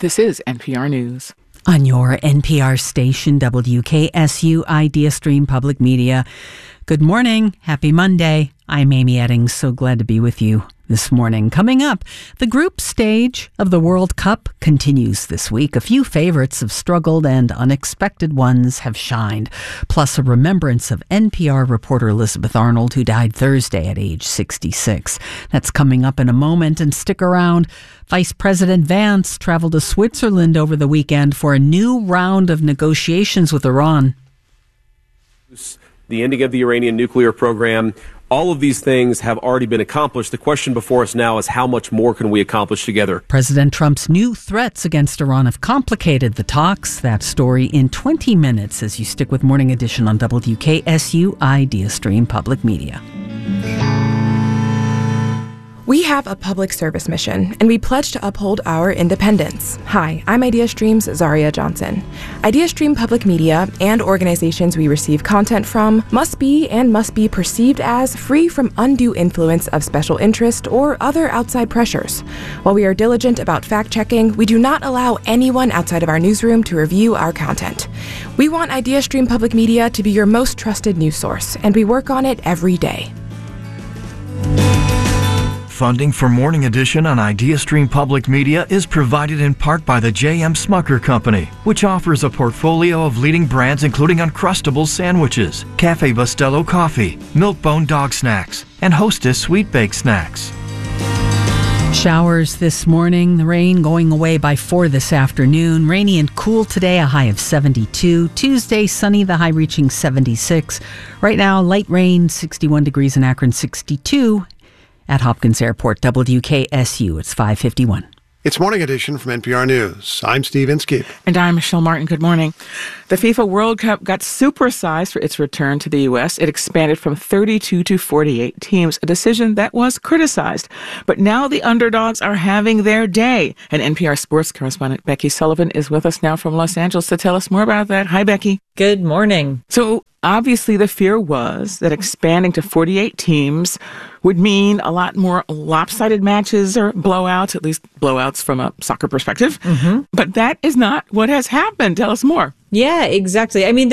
This is NPR News. On your NPR station, WKSU Idea Stream Public Media. Good morning. Happy Monday. I'm Amy Eddings. So glad to be with you this morning. Coming up, the group stage of the World Cup continues this week. A few favorites have struggled and unexpected ones have shined. Plus a remembrance of NPR reporter Elizabeth Arnold, who died Thursday at age 66. That's coming up in a moment. And stick around. Vice President Vance traveled to Switzerland over the weekend for a new round of negotiations with Iran. The ending of the Iranian nuclear program, all of these things have already been accomplished. The question before us now is how much more can we accomplish together? President Trump's new threats against Iran have complicated the talks. That story in 20 minutes as you stick with Morning Edition on WKSU Idea Stream Public Media. We have a public service mission, and we pledge to uphold our independence. Hi, I'm IdeaStream's Zaria Johnson. IdeaStream Public Media and organizations we receive content from must be perceived as free from undue influence of special interest or other outside pressures. While we are diligent about fact-checking, we do not allow anyone outside of our newsroom to review our content. We want IdeaStream Public Media to be your most trusted news source, and we work on it every day. Funding for Morning Edition on IdeaStream Public Media is provided in part by the J.M. Smucker Company, which offers a portfolio of leading brands including Uncrustables sandwiches, Cafe Bustelo coffee, Milk-Bone dog snacks, and Hostess sweet baked snacks. Showers this morning, the rain going away by 4 this afternoon. Rainy and cool today, a high of 72. Tuesday, sunny, the high reaching 76. Right now, light rain, 61 degrees in Akron, 62 at Hopkins Airport. WKSU, it's 5:51. It's Morning Edition from NPR News. I'm Steve Inskeep. And I'm Michelle Martin. Good morning. The FIFA World Cup got supersized for its return to the U.S. It expanded from 32 to 48 teams, a decision that was criticized. But now the underdogs are having their day. And NPR sports correspondent Becky Sullivan is with us now from Los Angeles to tell us more about that. Hi, Becky. Good morning. So obviously the fear was that expanding to 48 teams would mean a lot more lopsided matches or blowouts, at least blowouts from a soccer perspective. Mm-hmm. But that is not what has happened. Tell us more. Yeah, exactly. I mean,